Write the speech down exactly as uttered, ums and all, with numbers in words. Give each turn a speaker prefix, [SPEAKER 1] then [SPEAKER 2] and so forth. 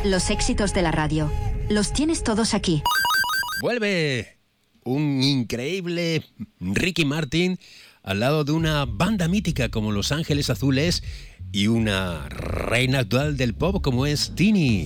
[SPEAKER 1] Los éxitos de la radio. Los tienes todos aquí.
[SPEAKER 2] Vuelve un increíble Ricky Martin al lado de una banda mítica como Los Ángeles Azules y una reina actual del pop como es Tini.